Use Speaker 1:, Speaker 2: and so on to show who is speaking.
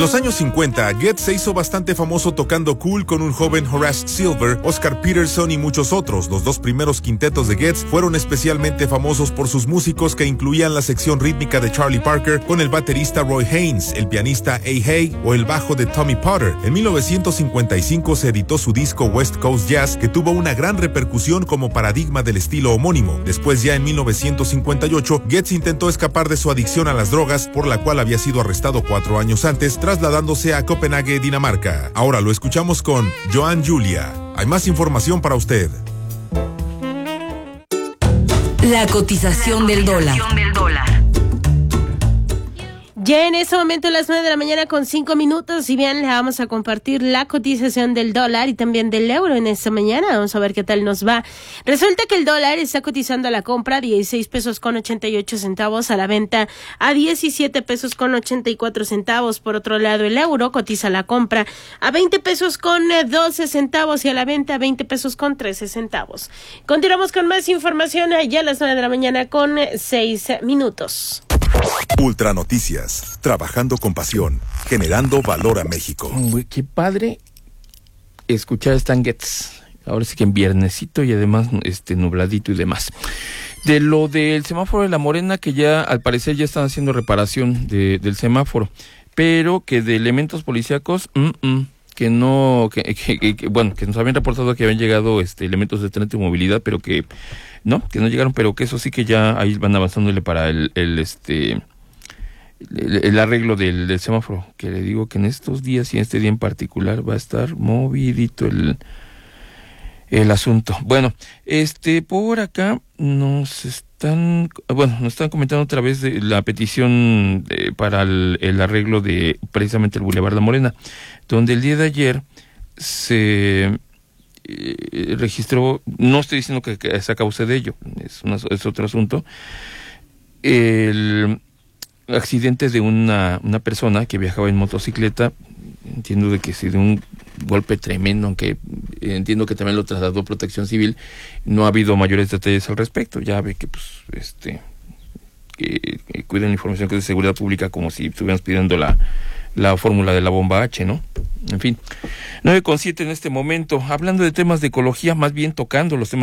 Speaker 1: los años 50, Getz se hizo bastante famoso tocando cool con un joven Horace Silver, Oscar Peterson y muchos otros. Los dos primeros quintetos de Getz fueron especialmente famosos por sus músicos que incluían la sección rítmica de Charlie Parker con el baterista Roy Haynes, el pianista A. Hay o el bajo de Tommy Potter. En 1955 se editó su disco West Coast Jazz, que tuvo una gran repercusión como paradigma del estilo homónimo. Después, ya en 1958, Getz intentó escapar de su adicción a las drogas, por la cual había sido arrestado 4 años antes, trasladándose a Copenhague, Dinamarca. Ahora lo escuchamos con Joan Julia. Hay más información para usted.
Speaker 2: La cotización del dólar.
Speaker 3: Ya en este momento, a las 9 de la mañana con 5 minutos, y bien, le vamos a compartir la cotización del dólar y también del euro en esta mañana. Vamos a ver qué tal nos va. Resulta que el dólar está cotizando a la compra 16 pesos con 88 centavos, a la venta a 17 pesos con 84 centavos. Por otro lado, el euro cotiza a la compra a 20 pesos con 12 centavos y a la venta a 20 pesos con 13 centavos. Continuamos con más información ya a las 9 de la mañana con 6 minutos.
Speaker 4: Ultra Noticias, trabajando con pasión, generando valor a México.
Speaker 5: Qué padre escuchar a Stan Getz. Ahora sí que en viernesito y además nubladito y demás. De lo del semáforo de la Morena, que ya al parecer ya están haciendo reparación del semáforo, pero que de elementos policíacos, que no, bueno, que nos habían reportado que habían llegado elementos de tren de movilidad, pero que no llegaron, pero que eso sí que ya ahí van avanzándole para el arreglo del semáforo, que le digo que en estos días y en este día en particular va a estar movidito el asunto. Bueno, por acá nos están comentando otra vez de la petición para el arreglo de precisamente el Boulevard La Morena, donde el día de ayer se registró, no estoy diciendo que es a causa de ello, es otro asunto, el accidente de una persona que viajaba en motocicleta. Entiendo de que sí, de un golpe tremendo, aunque entiendo que también lo trasladó Protección Civil. No ha habido mayores detalles al respecto. Ya ve que que cuiden la información que es de seguridad pública, como si estuviéramos pidiendo la fórmula de la bomba H, ¿no? En fin, 9:07 en este momento, hablando de temas de ecología, más bien tocando los temas